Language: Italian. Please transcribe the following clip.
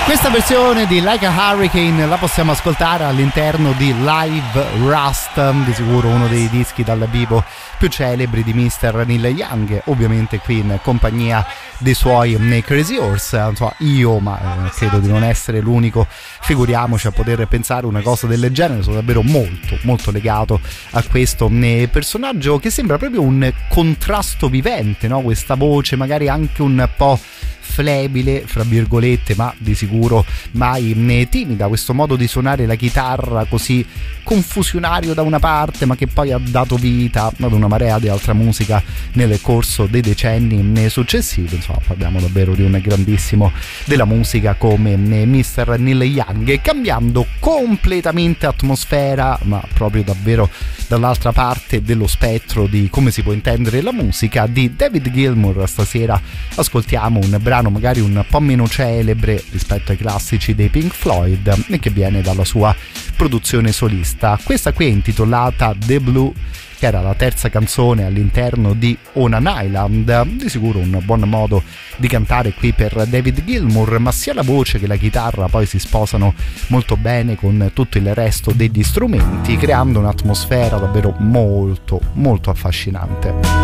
Questa versione di Like a Hurricane la possiamo ascoltare all'interno di Live Rust, di sicuro uno dei dischi dal vivo più celebri di Mr. Neil Young, ovviamente qui in compagnia dei suoi Crazy Horse. Insomma, io, ma credo di non essere l'unico, figuriamoci a poter pensare una cosa del genere. Sono davvero molto molto legato a questo personaggio che sembra proprio un contrasto vivente, no? Questa voce magari anche un po' flebile, fra virgolette, ma di sicuro mai timida, questo modo di suonare la chitarra così confusionario da una parte, ma che poi ha dato vita ad una marea di altra musica nel corso dei decenni successivi. Insomma, parliamo davvero di un grandissimo della musica come Mr. Neil Young, cambiando completamente atmosfera, ma proprio davvero dall'altra parte dello spettro di come si può intendere la musica di David Gilmour. Stasera ascoltiamo un brano magari un po' meno celebre rispetto ai classici dei Pink Floyd e che viene dalla sua produzione solista. Questa qui è intitolata The Blue, che era la terza canzone all'interno di Onan Island. Di sicuro un buon modo di cantare qui per David Gilmour, ma sia la voce che la chitarra poi si sposano molto bene con tutto il resto degli strumenti, creando un'atmosfera davvero molto molto affascinante.